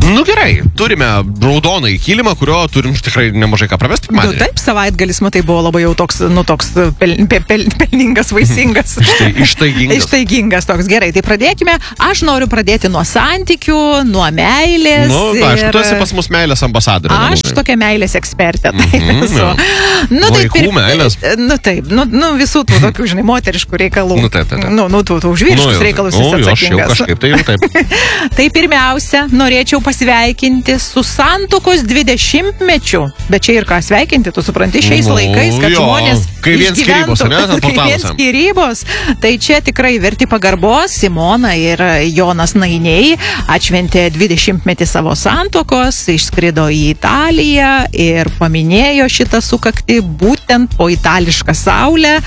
Nu gerai, turime raudoną kilimą, kurio turim tikrai nemažai ką pravesti. Taip, savaitgalis, matai, buvo labai jau toks, pelningas, vaisingas. Ištaigingas toks. Gerai, tai pradėkime. Aš noriu pradėti nuo santykių, nuo meilės. Aišku, tu esi pas mus meilės ambasadorė. Aš tokia meilės ekspertė. Vaikų meilės. Taip, visų tų tokių, žinai, moteriškų reikalų. Tu už vyriškus reikalus esi atsakingas. Tai pirmiausia, norėčiau pasveikinti su santuokos 20-mečiu. Bet čia ir ką sveikinti, tu supranti, šiais laikais, kad žmonės išgyventų. Kai vien skyrybos. Tai čia tikrai verti pagarbos. Simona ir Jonas Nainiai atšventė 20-metį savo santuokos, išskrido į Italiją ir paminėjo šitą sukaktį būtent po itališką saulę.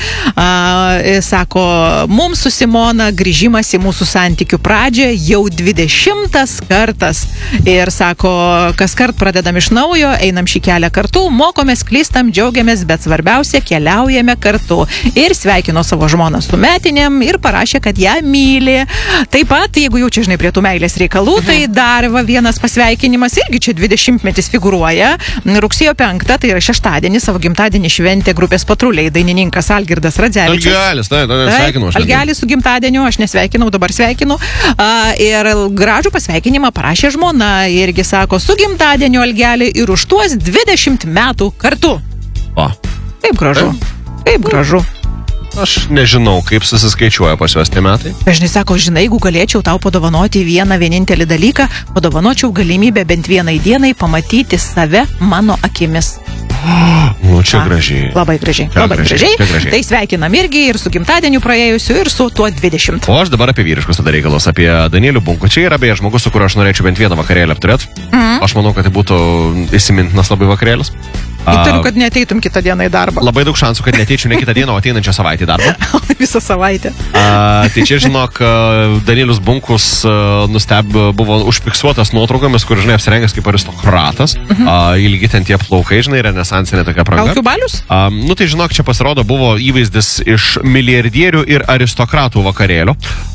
Sako, mums su Simona grįžimas į mūsų santykių pradžią jau 20 kartas. Ir sako, kas kart pradedam iš naujo, einam šį kelią kartu, mokomės, klystam, džiaugiamės, bet svarbiausia, keliaujame kartu. Ir sveikino savo žmoną su metinėm ir parašė, kad ją myli. Taip pat, jeigu jau čia, žinai, prie tų meilės reikalų, tai dar vienas pasveikinimas, irgi čia 20-metis figūruoja. Rugsėjo 5, tai yra šeštadienį, savo gimtadienį šventė grupės Patruliai dainininkas Algirdas Radzevičius. Algelis su gimtadieniu, aš nesveikinau, dabar sveikinu. Ir gražų pasveikinimą parašė žmona, irgi sako, su gimtadieniu Algelį ir už tuos 20 metų kartu. Taip gražu. Taip gražu. Aš nežinau, kaip susiskaičiuoja pas juos tie metai. Dažnai sako, žinai, jeigu galėčiau tau padovanoti vienintelį dalyką, padovanočiau galimybę bent vienai dienai pamatyti save mano akimis. Čia gražiai. Labai gražiai. Tai sveikinam irgi ir su gimtadieniu praėjusiu, ir su tuo 20. O aš dabar apie vyriškus tada reikalus, apie Danielių Bunkų. Čia yra beje žmogus, su kuriuo aš norėčiau bent vieną vakarėlį apturėti. Aš manau, kad tai būtų įsimintinas labai vakarėlis. Įtariu, kad neateitum kitą dieną į darbą. Labai daug šansų, kad neateičiau ne kitą dieną, o ateinančią savaitę į darbą. Visą savaitę. Tai čia, žinok, Danielius Bunkus buvo užfiksuotas nuotraukomis, kur, žinai, apsirengęs kaip aristokratas. Ilgi ten tie plaukai, žinai, renesansinė tokia apranga. Kaukių balius? Tai, žinok, čia pasirodo buvo įvaizdis iš milijardierių ir aristokratų vakarėlio.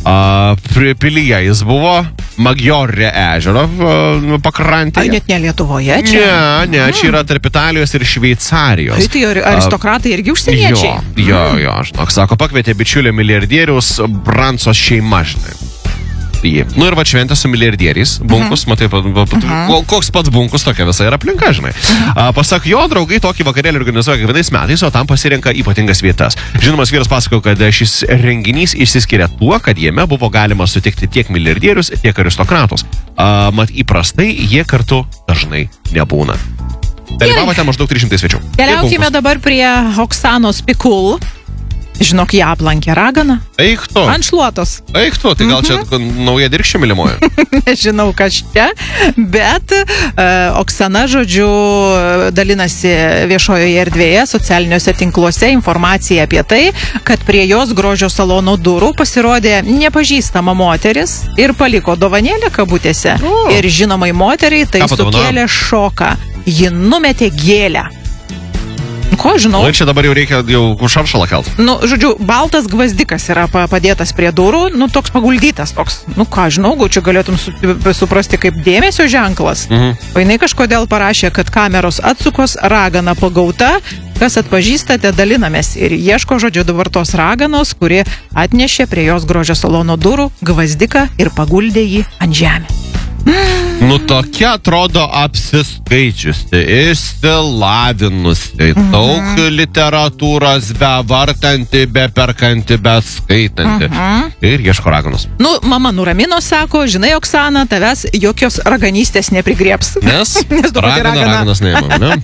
Pilyje jis buvo, Maggiore ežero pakrantėje. Net ne Lietuvoje čia? Ne, čia yra tarp Italijos ir Šveicarijos. Tai aristokratai irgi užsieniečiai. Jo, žinok, sako, pakvietė bičiulį milijardierius Brancos šeima, žinai. Nu ir va šventė su milijardieriais, Bunkus, matai, koks pats Bunkus, tokia visa yra aplinka, žinai. Pasak jo, draugai tokį vakarėlį organizuoja kiekvienais metais, o tam pasirenka ypatingas vietas. Žinomas vyras pasakojo, kad šis renginys išsiskiria tuo, kad jame buvo galima sutikti tiek milijardierius, tiek aristokratus. Mat įprastai jie kartu dažnai nebūna. Dalyvavote maždaug 300 svečių. Keliaukime dabar prie Oksanos Pikul. Žinok, ją aplankė ragana. Eik tu. Ant šluotos. Eik tu, tai gal čia nauja Dirkščia mylimoja? Nežinau, kas čia, bet Oksana, žodžiu, dalinasi viešojoje erdvėje, socialiniuose tinkluose informacija apie tai, kad prie jos grožio salono durų pasirodė nepažįstama moteris ir paliko dovanėlę kabutėse. Ir žinomai moteriai tai sukėlė šoką. Ji numetė gėlę. Ko, žinau? O čia dabar jau reikia šaršalą kelt. Žodžiu, baltas gvazdikas yra padėtas prie durų, toks paguldytas toks. Ką, žinau, čia galėtum suprasti kaip dėmesio ženklas. O jinai kažkodėl parašė, kad kameros atsukos, ragana pagauta, kas atpažįstate, dalinamės. Ir ieško, žodžiu, dabar tos raganos, kuri atnešė prie jos grožio salono durų gvazdiką ir paguldė jį ant žemę. Tokia atrodo apsiskaičiusi, išsilavinusi, daug literatūros bevartanti, beperkanti, beskaitanti. Ir ieško raganos. Mama nuramino, sako, žinai, Oksana, tavęs jokios raganystės neprigrieps. Nes raganas neįmam, ne?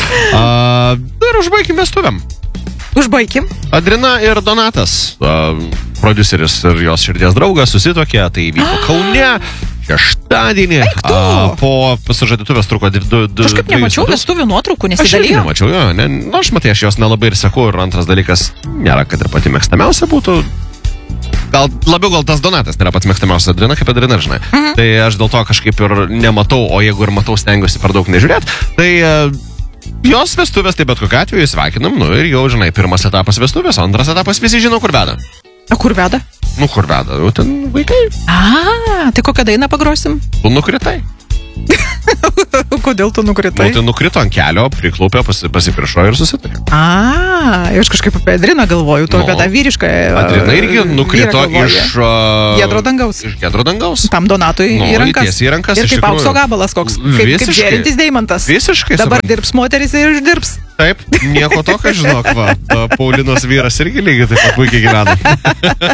Ir užbaikim vestuvėm. Užbaikim. Adrina ir Donatas, prodiuseris ir jos širdies draugas, susitokė, tai vyko Kaune. Šeštadienį po sužadėtuvės truko 2 Kažkaip nemačiau vestuvių nuotraukų, nesidalijo. Aš nemačiau, jo. Aš matai, aš jos nelabai ir seku. Ir antras dalykas, nėra, kad ir pati mėgstamiausia būtų. Labiau tas Donatas nėra pats mėgstamiausias Adrina, kaip Adrina, žinai. Tai aš dėl to kažkaip ir nematau, o jeigu ir matau, stengiuosi per daug nežiūrėti. Tai jos vestuvės, tai bet kokiu atveju sveikinam. Ir jau, žinai, pirmas etapas vestuvės, antras etapas visi žino, kur veda. O kur veda? Kur veda? Jau ten vaikai. Tai kokią dainą pagrosim? Tu nukritai. Kodėl tu nukritai? Tai nukrito ant kelio, priklupė, pasipiršo ir susitarė. Aš kažkaip apie Adriną galvoju, tu apie tą vyrišką. Adrina irgi nukrito iš Giedro dangaus. Iš Giedro dangaus. Tam Donatui į rankas. Į rankas. Ir kaip aukso gabalas koks. Kaip žėrintis deimantas. Visiškai. Dabar dirbs moteris ir uždirbs. Taip, nieko tokio, žinok, va. Paulinos vyras irgi lygiai taip pat puikiai gyvena.